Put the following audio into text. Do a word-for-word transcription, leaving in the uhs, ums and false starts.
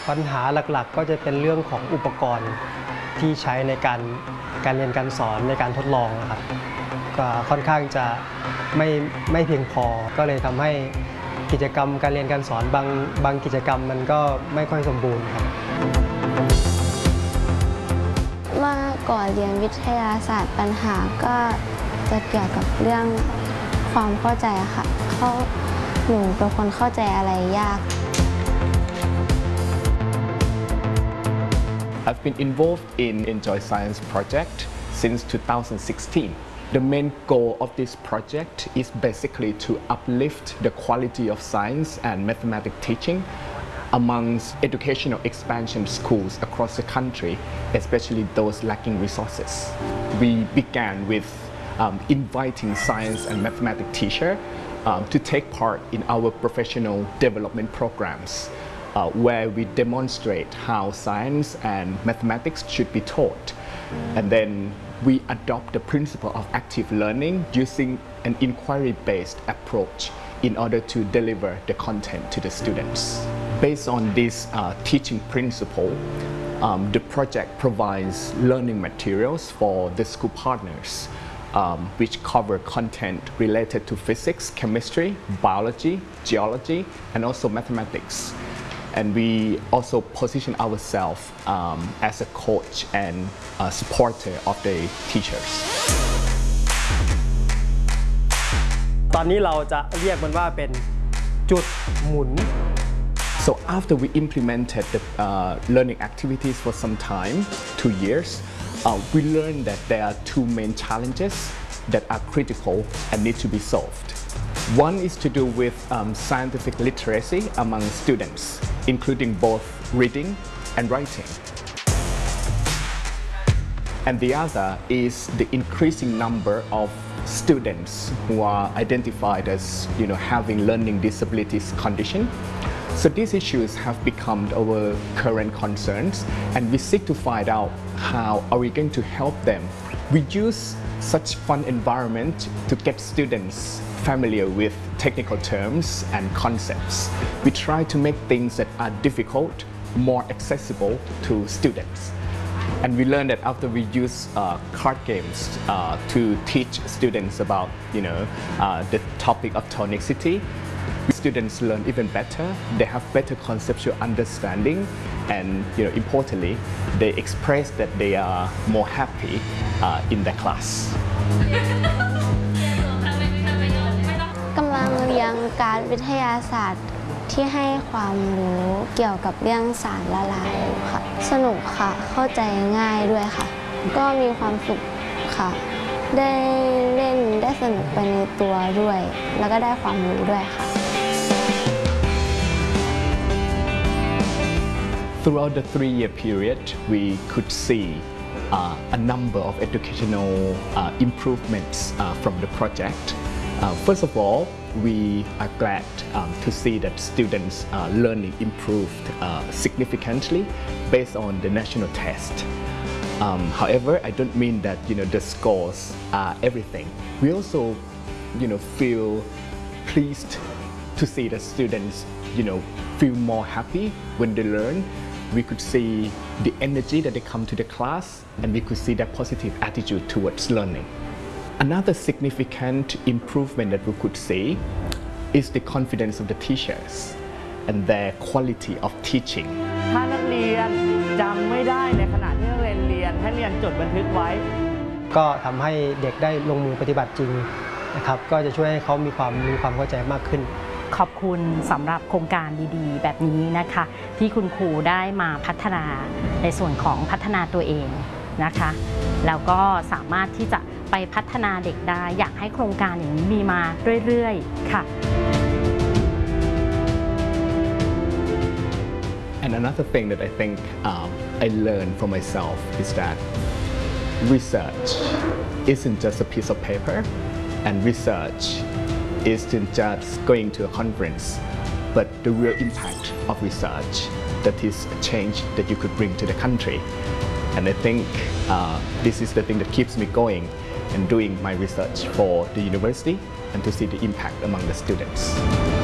ปัญหาหลักๆก็จะเป็นเรื่องของอุปกรณ์ที่ใช้ในการการเรียนการสอนในการทดลองนะครับก็ค่อนข้างจะไม่ไม่เพียงพอก็เลยทำให้กิจกรรมการเรียนการสอนบางบางกิจกรรมมันก็ไม่ค่อยสมบูรณ์ครับเมื่อก่อนเรียนวิทยาศาสตร์ปัญหาก็จะเกี่ยวกับเรื่องความเข้าใจค่ะเพราะหนูเป็นคนเข้าใจอะไรยาก I've been involved in Enjoy Science project since two thousand sixteen. The main goal of this project is basically to uplift the quality of science and mathematics teaching amongst educational expansion schools across the country, especially those lacking resources. We began with um, inviting science and mathematics teachers um, to take part in our professional development programs, uh, where we demonstrate how science and mathematics should be taught. And then we adopt the principle of active learning using an inquiry-based approach in order to deliver the content to the students. Based on this uh, teaching principle, um, the project provides learning materials for the school partners, um, which cover content related to physics, chemistry, biology, geology, and also mathematics. And we also position ourselves um, as a coach and a supporter of the teachers. ตอนนี้เราจะเรียกมันว่าเป็นจุดหมุน So after we implemented the uh, learning activities for some time, two years, uh, we learned that there are two main challenges that are critical and need to be solved. One is to do with um, scientific literacy among students, including both reading and writing. And the other is the increasing number of students who are identified as, you know, having learning disabilities condition. So these issues have become our current concerns, and we seek to find out how are we going to help them. We use such fun environment to get students familiar with technical terms and concepts. We try to make things that are difficult more accessible to students. And we learned that after we use uh, card games uh, to teach students about, you know, uh, the topic of tonicity, students learn even better. They have better conceptual understanding, and, you know, importantly, they express that they are more happy uh, in their class. กำลังเรียนการวิทยาศาสตร์ที่ให้ความรู้เกี่ยวกับเรื่องสารละลายค่ะสนุกค่ะเข้าใจง่ายด้วยค่ะก็มีความสุขค่ะได้เล่นได้สนุกไปในตัวด้วยแล้วก็ได้ความรู้ด้วยค่ะ Throughout the three-year period, we could see uh, a number of educational uh, improvements uh, from the project. Uh, first of all, we are glad um, to see that students' uh, learning improved uh, significantly based on the national test. Um, however, I don't mean that, you know, the scores are everything. We also, you know, feel pleased to see that students, you know, feel more happy when they learn. We could see the energy that they come to the class, and we could see their positive attitude towards learning. Another significant improvement that we could see is the confidence of the teachers and their quality of teaching. ถ้านักเรียนจำไม่ได้ในขณะที่นักเรียนเรียนให้เรียนจดบันทึกไว้ก็ทำให้เด็กได้ลงมือปฏิบัติจริงนะครับก็จะช่วยให้เขามีความมีความเข้าใจมากขึ้นขอบคุณสำหรับโครงการดีๆแบบนี้นะคะที่คุณครูได้มาพัฒนาในส่วนของพัฒนาตัวเองนะคะแล้วก็สามารถที่จะไปพัฒนาเด็กได้อยากให้โครงการอย่างนี้มีมาเรื่อยๆค่ะ And another thing that I think um, I learned for myself is that research isn't just a piece of paper, and research isn't just going to a conference, but the real impact of research, that is a change that you could bring to the country. And I think uh, this is the thing that keeps me going and doing my research for the university and to see the impact among the students.